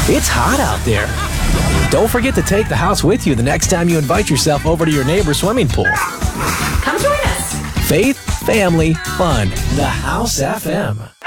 It's hot out there. Don't forget to take the house with you the next time you invite yourself over to your neighbor's swimming pool. Come join us. Faith, family, fun. The House FM.